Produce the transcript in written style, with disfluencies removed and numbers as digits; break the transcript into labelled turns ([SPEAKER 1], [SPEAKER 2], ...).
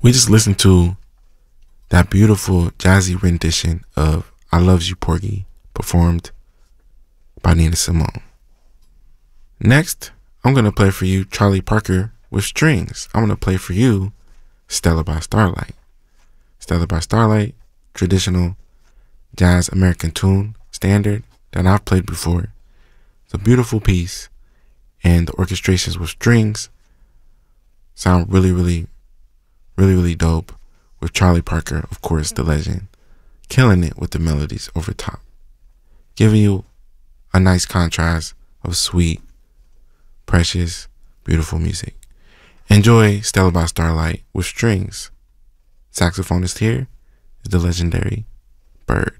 [SPEAKER 1] We just listened to that beautiful jazzy rendition of I Loves You Porgy, performed by Nina Simone. Next, I'm going to play for you Charlie Parker with strings. I'm going to play for you Stella by Starlight. Stella by Starlight, traditional jazz American tune, standard that I've played before. It's a beautiful piece, and the orchestrations with strings sound really dope, with Charlie Parker, of course, the legend, killing it with the melodies over top, giving you a nice contrast of sweet, precious, beautiful music. Enjoy Stella by Starlight with strings. Saxophonist here is the legendary Bird.